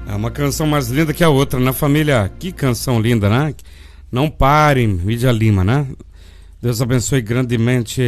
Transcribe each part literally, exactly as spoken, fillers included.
É uma canção mais linda que a outra, né, família? Que canção linda, né? Não parem, Mídia Lima, né? Deus abençoe grandemente.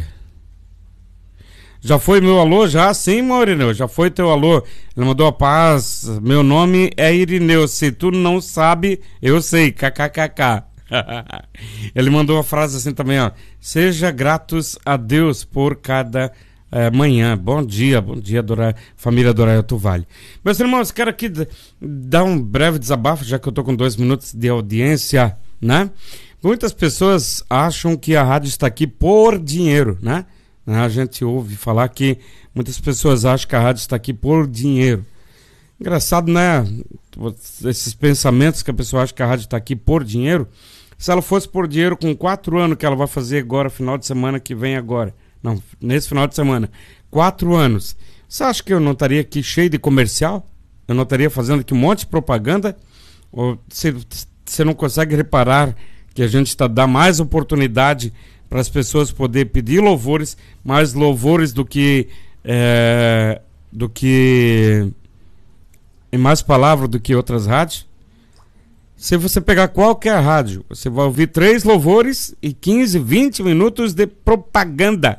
Já foi meu alô? Já? Sim, Maurineu, já foi teu alô. Ele mandou a paz. Meu nome é Irineu. Se tu não sabe, eu sei. Kkkk. Ele mandou uma frase assim também, ó. Seja gratos a Deus por cada é, manhã. Bom dia, bom dia, Dora, família Dorai Alto Vale. Meus irmãos, quero aqui dar um breve desabafo, já que eu tô com dois minutos de audiência, né? Muitas pessoas acham que a rádio está aqui por dinheiro, né? A gente ouve falar que muitas pessoas acham que a rádio está aqui por dinheiro. Engraçado, né? Esses pensamentos que a pessoa acha que a rádio está aqui por dinheiro. Se ela fosse por dinheiro com quatro anos que ela vai fazer agora, final de semana que vem agora. Não, nesse final de semana. Quatro anos. Você acha que eu não estaria aqui cheio de comercial? Eu não estaria fazendo aqui um monte de propaganda? Ou você, você não consegue reparar que a gente está dando mais oportunidade para as pessoas poderem pedir louvores, mais louvores do que é, do que em mais palavras do que outras rádios? Se você pegar qualquer rádio, você vai ouvir três louvores e quinze, vinte minutos de propaganda.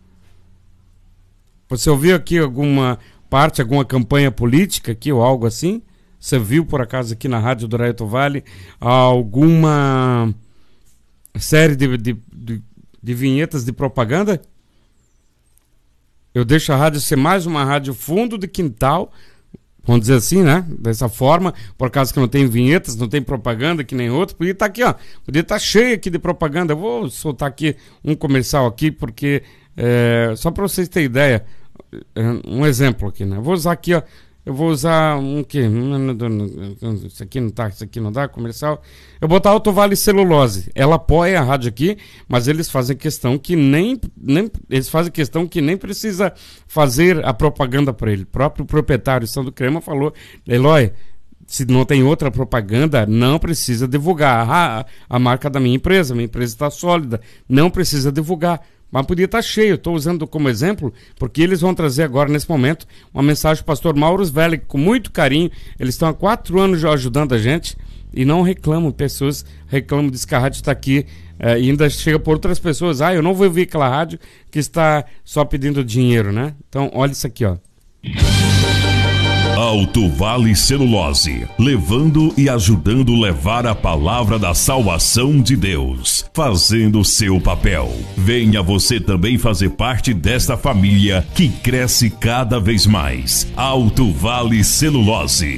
Você ouviu aqui alguma parte, alguma campanha política aqui ou algo assim? Você viu por acaso aqui na Rádio Dorai Alto Vale alguma série de, de, de, de vinhetas de propaganda? Eu deixo a rádio ser mais uma rádio fundo de quintal, vamos dizer assim, né? Dessa forma, por causa que não tem vinhetas, não tem propaganda que nem outro. Podia estar aqui, ó. Podia estar cheio aqui de propaganda. Eu vou soltar aqui um comercial aqui, porque é, só para vocês terem ideia, um exemplo aqui, né? Eu vou usar aqui, ó. Eu vou usar um que isso aqui não tá, isso aqui não dá, comercial. Eu vou botar Alto Vale Celulose. Ela apoia a rádio aqui, mas eles fazem questão que nem, nem eles fazem questão que nem precisa fazer a propaganda para ele. O próprio proprietário São do Crema falou: Eloy, se não tem outra propaganda, não precisa divulgar a, a marca da minha empresa. Minha empresa está sólida, não precisa divulgar. Mas podia estar cheio, estou usando como exemplo, porque eles vão trazer agora, nesse momento, uma mensagem do pastor Mauro Velli, com muito carinho. Eles estão há quatro anos já ajudando a gente e não reclamam, pessoas reclamam de que a rádio está aqui eh, e ainda chega por outras pessoas. Ah, eu não vou ouvir aquela rádio que está só pedindo dinheiro, né? Então, olha isso aqui, ó. Alto Vale Celulose, levando e ajudando levar a palavra da salvação de Deus, fazendo o seu papel. Venha você também fazer parte desta família que cresce cada vez mais. Alto Vale Celulose.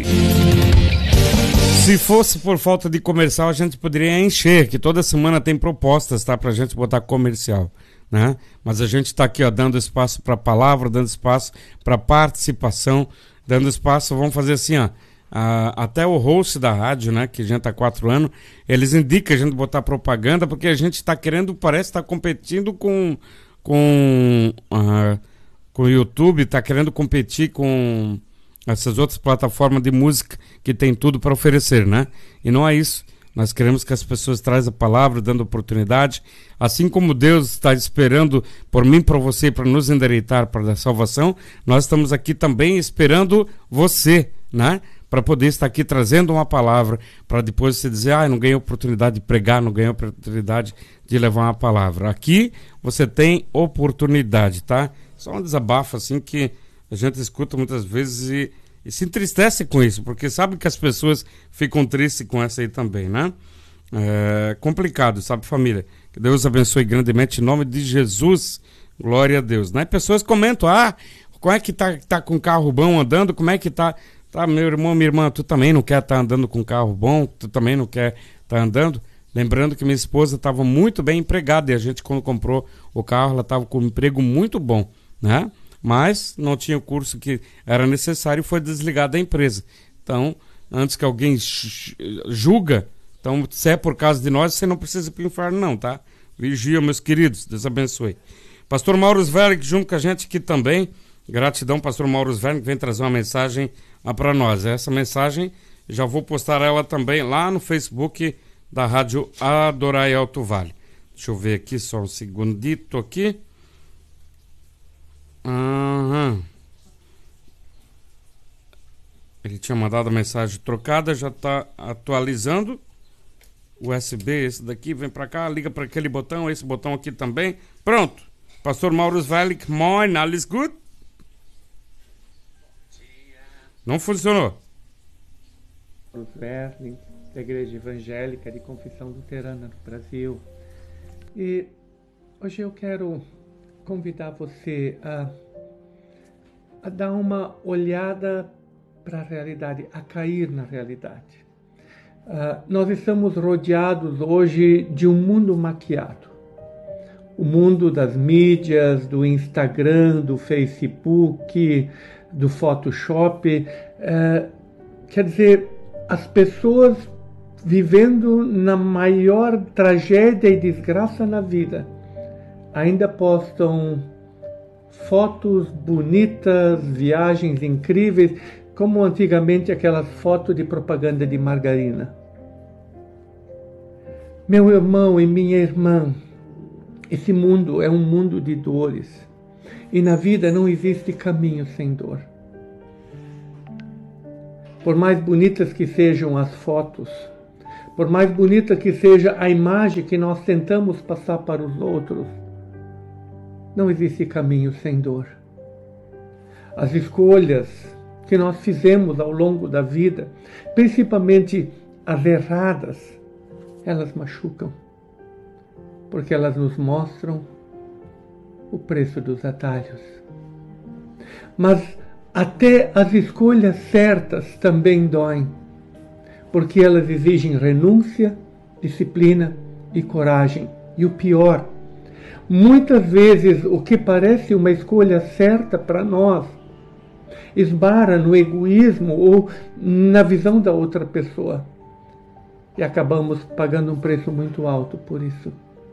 Se fosse por falta de comercial, a gente poderia encher, que toda semana tem propostas, tá, pra gente botar comercial, né? Mas a gente tá aqui, ó, dando espaço pra palavra, dando espaço pra participação, dando espaço. Vamos fazer assim, ó, a, até o host da rádio, né, que a gente tá há quatro anos, eles indicam a gente botar propaganda, porque a gente tá querendo, parece estar tá competindo com com, uh, com o YouTube, tá querendo competir com essas outras plataformas de música que tem tudo para oferecer, né? E não é isso. Nós queremos que as pessoas trazem a palavra, dando oportunidade. Assim como Deus está esperando por mim, por você, para nos endireitar para a salvação, nós estamos aqui também esperando você, né? Para poder estar aqui trazendo uma palavra, para depois você dizer: ah, não ganhei oportunidade de pregar, não ganhei oportunidade de levar uma palavra. Aqui você tem oportunidade, tá? Só um desabafo assim que a gente escuta muitas vezes e E se entristece com isso, porque sabe que as pessoas ficam tristes com essa aí também, né? É complicado, sabe, família? Que Deus abençoe grandemente em nome de Jesus. Glória a Deus, né? Pessoas comentam: ah, como é que tá, tá com carro bom andando? Como é que tá? Tá, meu irmão, minha irmã, tu também não quer estar tá andando com carro bom? Tu também não quer estar tá andando? Lembrando que minha esposa estava muito bem empregada e a gente, quando comprou o carro, ela estava com um emprego muito bom, né? Mas não tinha o curso que era necessário e foi desligado da empresa. Então, antes que alguém julga, então, se é por causa de nós, você não precisa ir para o inferno não, tá? Vigia, meus queridos, Deus abençoe. Pastor Mauro Sverg, junto com a gente aqui também. Gratidão, pastor Mauro Sverg, que vem trazer uma mensagem para nós. Essa mensagem, já vou postar ela também lá no Facebook da Rádio Adorai Alto Vale. Deixa eu ver aqui, só um segundito aqui. Uhum. Ele tinha mandado a mensagem trocada, já está atualizando. U S B, esse daqui, vem para cá, liga para aquele botão, esse botão aqui também. Pronto. Pastor Mauro Welling, moin, alles gut? Não funcionou. Mauro Welling, da Igreja Evangélica de Confissão Luterana do Brasil. E hoje eu quero convidar você a, a dar uma olhada para a realidade, a cair na realidade. Uh, nós estamos rodeados hoje de um mundo maquiado. O mundo das mídias, do Instagram, do Facebook, do Photoshop. Uh, quer dizer, as pessoas vivendo na maior tragédia e desgraça na vida ainda postam fotos bonitas, viagens incríveis, como antigamente aquelas fotos de propaganda de margarina. Meu irmão e minha irmã, esse mundo é um mundo de dores. E na vida não existe caminho sem dor. Por mais bonitas que sejam as fotos, por mais bonita que seja a imagem que nós tentamos passar para os outros, não existe caminho sem dor. As escolhas que nós fizemos ao longo da vida, principalmente as erradas, elas machucam, porque elas nos mostram o preço dos atalhos. Mas até as escolhas certas também doem, porque elas exigem renúncia, disciplina e coragem. E o pior, muitas vezes o que parece uma escolha certa para nós esbarra no egoísmo ou na visão da outra pessoa. E acabamos pagando um preço muito alto por isso.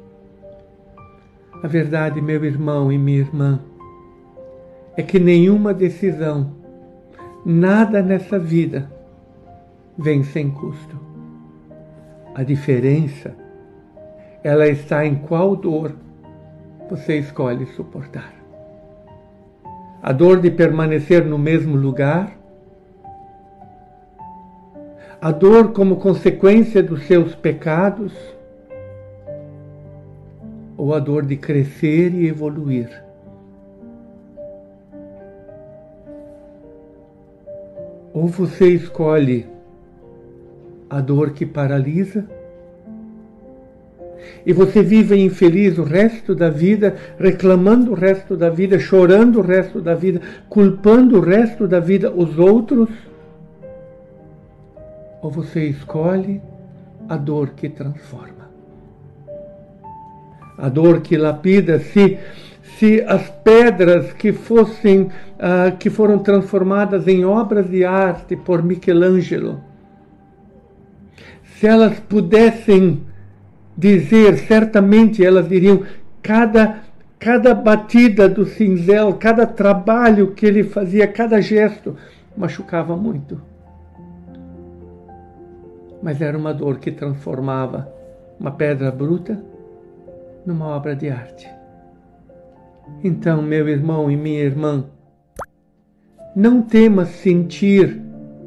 A verdade, meu irmão e minha irmã, é que nenhuma decisão, nada nessa vida, vem sem custo. A diferença, ela está em qual dor você escolhe suportar. A dor de permanecer no mesmo lugar, a dor como consequência dos seus pecados, ou a dor de crescer e evoluir. Ou você escolhe a dor que paralisa, e você vive infeliz o resto da vida, reclamando o resto da vida, chorando o resto da vida, culpando o resto da vida os outros, ou você escolhe a dor que transforma. A dor que lapida, se, se as pedras que fossem, uh, que foram transformadas em obras de arte por Michelangelo, se elas pudessem dizer, certamente elas diriam, cada, cada batida do cinzel, cada trabalho que ele fazia, cada gesto, machucava muito. Mas era uma dor que transformava uma pedra bruta numa obra de arte. Então, meu irmão e minha irmã, não tema sentir,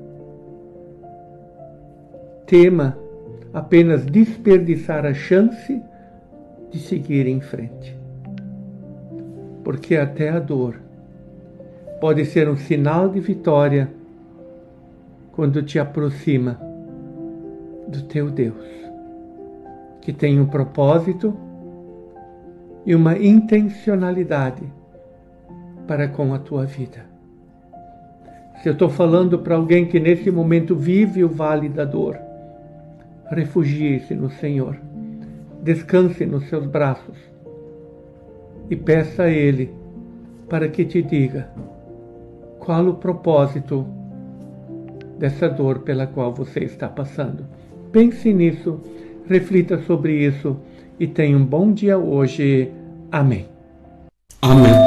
tema apenas desperdiçar a chance de seguir em frente. Porque até a dor pode ser um sinal de vitória quando te aproxima do teu Deus, que tem um propósito e uma intencionalidade para com a tua vida. Se eu estou falando para alguém que nesse momento vive o vale da dor, refugie-se no Senhor, descanse nos seus braços e peça a Ele para que te diga qual o propósito dessa dor pela qual você está passando. Pense nisso, reflita sobre isso e tenha um bom dia hoje. Amém. Amém.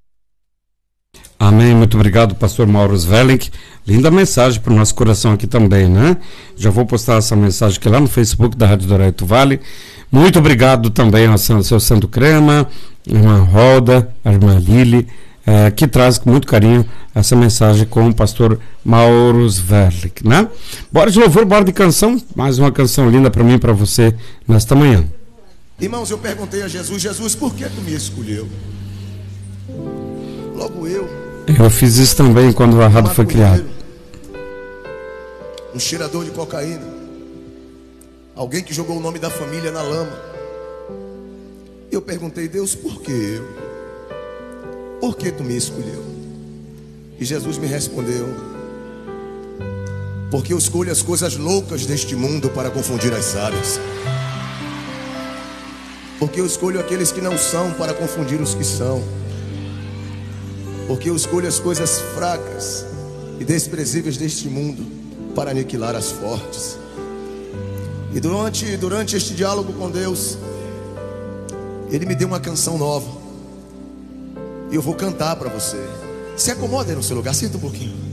Amém. Muito obrigado, pastor Mauro Welling. Linda mensagem para o nosso coração aqui também, né? Já vou postar essa mensagem aqui lá no Facebook da Rádio Dourado Vale. Muito obrigado também ao seu Santo Crema, a irmã Roda, a irmã Lili, é, que traz com muito carinho essa mensagem com o pastor Mauro Sverlik, né? Bora de louvor, bora de canção. Mais uma canção linda para mim e para você nesta manhã. Irmãos, eu perguntei a Jesus: Jesus, por que tu me escolheu? Logo eu. Eu fiz isso também quando a rádio foi criada. Um cheirador de cocaína, alguém que jogou o nome da família na lama. Eu perguntei: Deus, por que eu? Por que tu me escolheu? E Jesus me respondeu: porque eu escolho as coisas loucas deste mundo para confundir as sábias. Porque eu escolho aqueles que não são para confundir os que são. Porque eu escolho as coisas fracas e desprezíveis deste mundo para aniquilar as fortes. E durante, durante este diálogo com Deus, Ele me deu uma canção nova. E eu vou cantar para você. Se acomode aí no seu lugar, sinta um pouquinho.